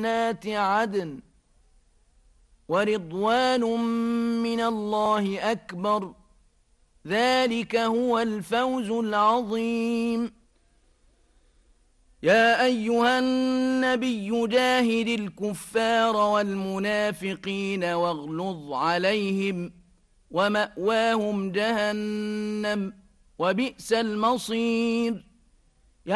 جنات عدن ورضوان من الله أكبر ذلك هو الفوز العظيم يا أيها النبي جاهد الكفار والمنافقين واغلظ عليهم ومأواهم جهنم وبئس المصير